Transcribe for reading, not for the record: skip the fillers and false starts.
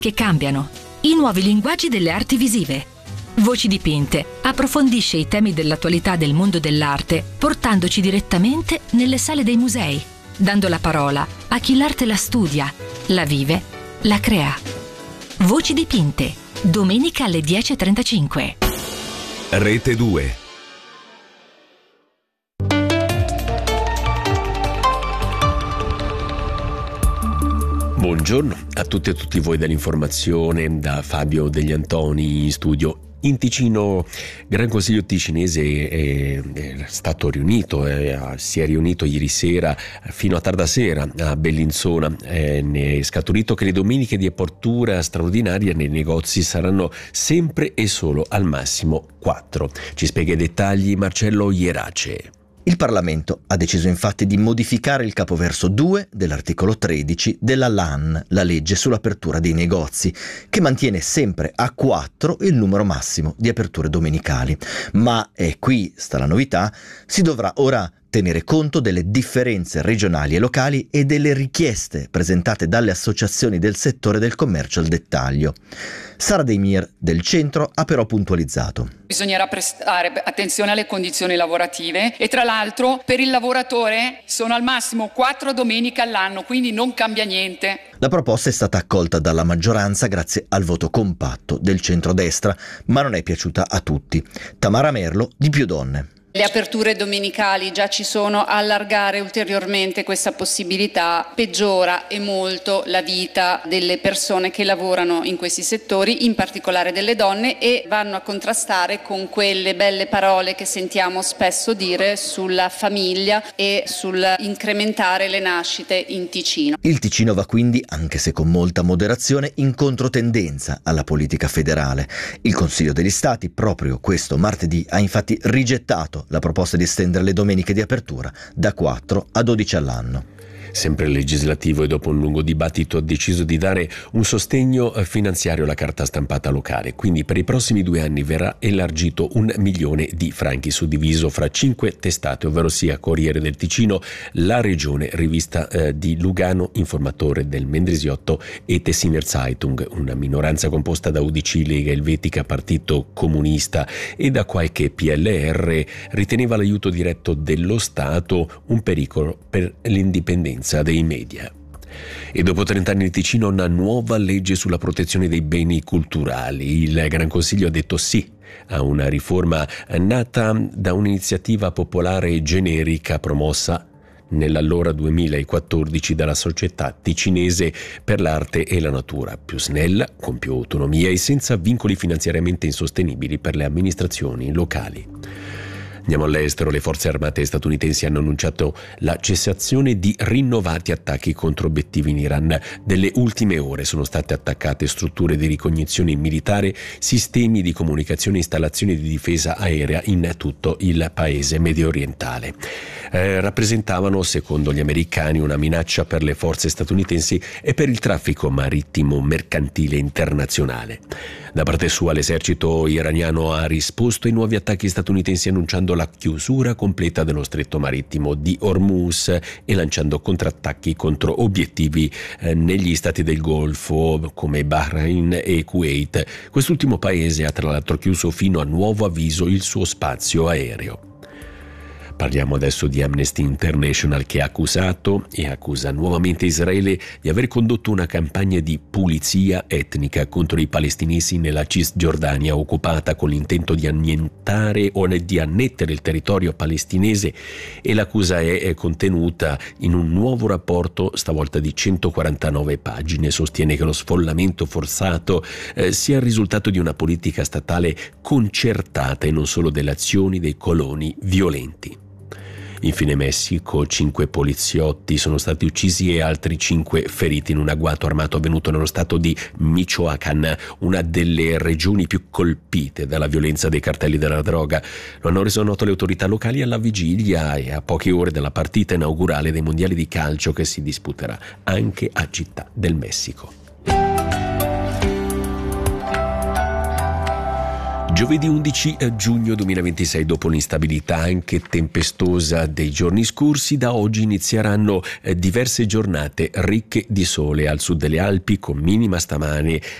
che cambiano, i nuovi linguaggi delle arti visive. Voci dipinte approfondisce i temi dell'attualità del mondo dell'arte, portandoci direttamente nelle sale dei musei, dando la parola a chi l'arte la studia, la vive, la crea. Voci dipinte, domenica alle 10:35. Rete 2. Buongiorno a tutte e tutti voi dell'informazione, da Fabio Degli Antoni in studio. In Ticino, Gran Consiglio ticinese è stato riunito, si è riunito ieri sera fino a tarda sera a Bellinzona. Ne è scaturito che le domeniche di apertura straordinaria nei negozi saranno sempre e solo al massimo 4. Ci spiega i dettagli Marcello Ierace. Il Parlamento ha deciso infatti di modificare il capoverso 2 dell'articolo 13 della LAN, la legge sull'apertura dei negozi, che mantiene sempre a 4 il numero massimo di aperture domenicali. Ma, e qui sta la novità, si dovrà ora tenere conto delle differenze regionali e locali e delle richieste presentate dalle associazioni del settore del commercio al dettaglio. Sara Demir del centro ha però puntualizzato. Bisognerà prestare attenzione alle condizioni lavorative e tra l'altro per il lavoratore sono al massimo 4 domeniche all'anno, quindi non cambia niente. La proposta è stata accolta dalla maggioranza grazie al voto compatto del centrodestra, ma non è piaciuta a tutti. Tamara Merlo di Più Donne. Le aperture domenicali già ci sono, allargare ulteriormente questa possibilità peggiora e molto la vita delle persone che lavorano in questi settori, in particolare delle donne, e vanno a contrastare con quelle belle parole che sentiamo spesso dire sulla famiglia e sul incrementare le nascite in Ticino. Il Ticino va quindi, anche se con molta moderazione, in controtendenza alla politica federale. Il Consiglio degli Stati proprio questo martedì ha infatti rigettato la proposta di estendere le domeniche di apertura da 4 a 12 all'anno. Sempre il legislativo, e dopo un lungo dibattito, ha deciso di dare un sostegno finanziario alla carta stampata locale. Quindi per i prossimi 2 anni verrà elargito 1 milione di franchi suddiviso fra 5 testate, ovvero sia Corriere del Ticino, La Regione, Rivista di Lugano, Informatore del Mendrisiotto e Tessiner Zeitung, una minoranza composta da UDC, Lega Elvetica, Partito Comunista e da qualche PLR riteneva l'aiuto diretto dello Stato un pericolo per l'indipendenza dei media. E dopo 30 anni il Ticino ha una nuova legge sulla protezione dei beni culturali. Il Gran Consiglio ha detto sì a una riforma nata da un'iniziativa popolare generica promossa nell'allora 2014 dalla Società Ticinese per l'Arte e la Natura, più snella, con più autonomia e senza vincoli finanziariamente insostenibili per le amministrazioni locali. Andiamo all'estero. Le forze armate statunitensi hanno annunciato la cessazione di rinnovati attacchi contro obiettivi in Iran. Delle ultime ore sono state attaccate strutture di ricognizione militare, sistemi di comunicazione e installazioni di difesa aerea in tutto il paese mediorientale. Rappresentavano, secondo gli americani, una minaccia per le forze statunitensi e per il traffico marittimo mercantile internazionale. Da parte sua l'esercito iraniano ha risposto ai nuovi attacchi statunitensi annunciando la chiusura completa dello stretto marittimo di Hormuz e lanciando contrattacchi contro obiettivi negli stati del Golfo come Bahrain e Kuwait. Quest'ultimo paese ha tra l'altro chiuso fino a nuovo avviso il suo spazio aereo. Parliamo adesso di Amnesty International, che ha accusato e accusa nuovamente Israele di aver condotto una campagna di pulizia etnica contro i palestinesi nella Cisgiordania occupata con l'intento di annientare o di annettere il territorio palestinese, e l'accusa è contenuta in un nuovo rapporto, stavolta di 149 pagine. Sostiene che lo sfollamento forzato sia il risultato di una politica statale concertata e non solo delle azioni dei coloni violenti. Infine Messico, 5 poliziotti sono stati uccisi e altri 5 feriti in un agguato armato avvenuto nello stato di Michoacán, una delle regioni più colpite dalla violenza dei cartelli della droga. Lo hanno reso noto le autorità locali alla vigilia e a poche ore della partita inaugurale dei mondiali di calcio che si disputerà anche a Città del Messico. Giovedì 11 giugno 2026, dopo l'instabilità anche tempestosa dei giorni scorsi, da oggi inizieranno diverse giornate ricche di sole al sud delle Alpi, con minima stamane